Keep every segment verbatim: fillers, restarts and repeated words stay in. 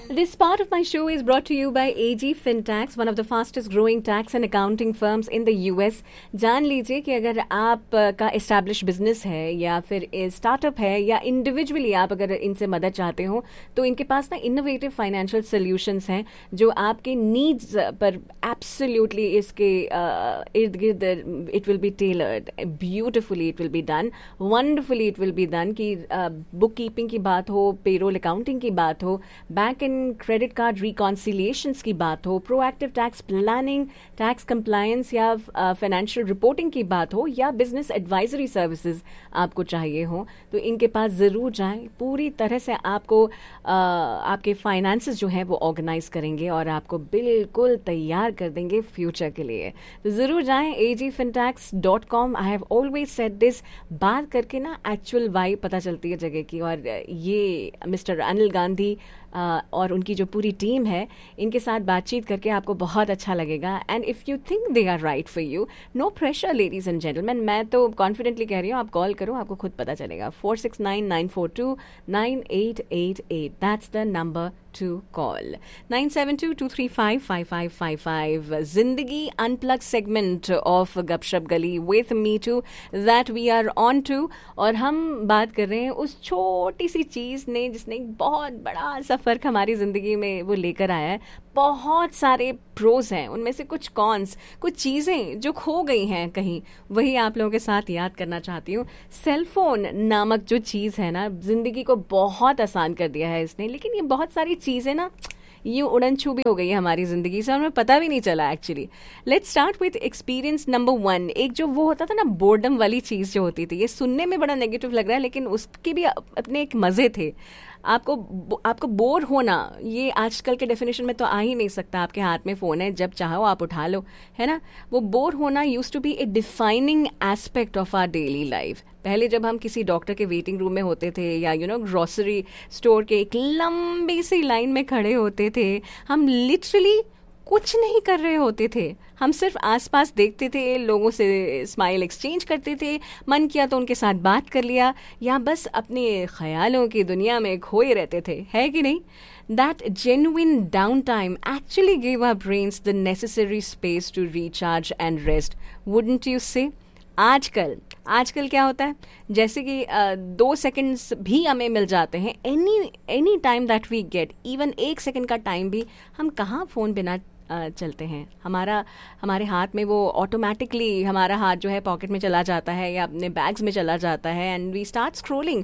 This part of my show is brought to you by A G FinTax, one of the fastest growing tax and accounting firms in the U S. जान लीजिए कि अगर आप का establish business है या फिर startup है या इंडिविजुअली आप अगर इनसे मदद चाहते हो तो इनके पास ना इनोवेटिव फाइनेंशियल सॉल्यूशंस हैं जो आपके नीड्स पर एब्सोल्युटली इसके इर्द गिर्द it will be tailored beautifully, it will be done wonderfully, it will be done कि बुक कीपिंग की बात हो, पेरोल अकाउंटिंग की बात हो, बैंक एंड क्रेडिट कार्ड रिकॉन्सिलिएशंस की बात हो, proactive tax planning, tax compliance या फाइनेंशियल रिपोर्टिंग की बात हो या बिजनेस एडवाइजरी सर्विसेज आपको चाहिए हो तो इनके पास ज़रूर जाएं. पूरी तरह से आपको आ, आपके फाइनेंसेस जो हैं वो ऑर्गेनाइज करेंगे और आपको बिल्कुल तैयार कर देंगे फ्यूचर के लिए. तो ज़रूर जाएं ए जी फिनटैक्स dot com. I have always said this. बात करके ना एक्चुअल वाइब पता चलती है जगह की. और ये मिस्टर अनिल गांधी Uh, और उनकी जो पूरी टीम है इनके साथ बातचीत करके आपको बहुत अच्छा लगेगा. And if you think they are right for you, no pressure ladies and gentleman. मैं तो कॉन्फिडेंटली कह रही हूँ, आप कॉल करो, आपको खुद पता चलेगा. Four six nine nine four to nine eight eight eight, that's the number to call. nine seven two two three five five five five five. Zindagi Unplugged segment of Gupshup Gali with me too that we are on to. और हम बात कर रहे हैं उस छोटी सी चीज़ ने जिसने एक बहुत बड़ा सा फ़र्क हमारी ज़िंदगी में वो लेकर आया है. बहुत सारे प्रोज हैं, उनमें से कुछ कॉन्स, कुछ चीज़ें जो खो गई हैं कहीं, वही आप लोगों के साथ याद करना चाहती हूँ. सेलफोन नामक जो चीज़ है ना, ज़िंदगी को बहुत आसान कर दिया है इसने. लेकिन ये बहुत सारी चीज़ें ना यूँ उड़न छू भी हो गई है हमारी ज़िंदगी से और हमें पता भी नहीं चला actually. Let's start with experience number one. एक जो वो होता था ना बोर्डम वाली चीज़ जो होती थी, ये सुनने में बड़ा नेगेटिव लग रहा है लेकिन उसके भी अपने एक मज़े थे. आपको आपको बोर होना ये आजकल के डेफिनेशन में तो आ ही नहीं सकता. आपके हाथ में फ़ोन है, जब चाहो आप उठा लो, है ना. वो बोर होना used to be A defining aspect of our daily life. पहले जब हम किसी डॉक्टर के वेटिंग रूम में होते थे या यू नो ग्रोसरी स्टोर के एक लंबी सी लाइन में खड़े होते थे, हम लिटरली कुछ नहीं कर रहे होते थे. हम सिर्फ आसपास देखते थे, लोगों से स्माइल एक्सचेंज करते थे, मन किया तो उनके साथ बात कर लिया या बस अपने ख्यालों की दुनिया में खोए रहते थे, है कि नहीं. That genuine downtime actually gave our brains the necessary space to recharge and rest, wouldn't you say? आजकल आजकल क्या होता है, जैसे कि uh, दो सेकंड्स भी हमें मिल जाते हैं, any any time that we get, even एक सेकंड का टाइम भी हम कहाँ फ़ोन बिना चलते हैं. हमारा हमारे हाथ में वो ऑटोमेटिकली हमारा हाथ जो है पॉकेट में चला जाता है या अपने बैग्स में चला जाता है एंड वी स्टार्ट स्क्रोलिंग.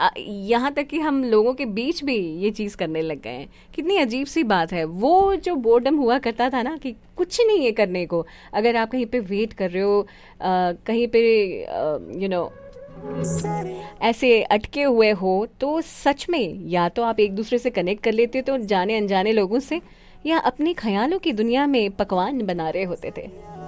यहाँ तक कि हम लोगों के बीच भी ये चीज़ करने लग गए हैं. कितनी अजीब सी बात है. वो जो बोर्डम हुआ करता था ना कि कुछ नहीं है करने को, अगर आप कहीं पे वेट कर रहे हो, आ, कहीं पे यू नो ऐसे अटके हुए हो, तो सच में या तो आप एक दूसरे से कनेक्ट कर लेते हो तो जाने अनजाने लोगों से, या अपने ख्यालों की दुनिया में पकवान बना रहे होते थे.